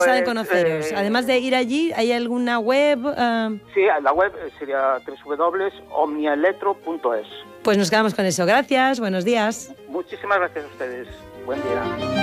de conoceros. Además de ir allí, ¿hay alguna web? Sí, la web sería www.omniaelectro.es. Pues nos quedamos con eso. Gracias, buenos días. Muchísimas gracias a ustedes. Buen día.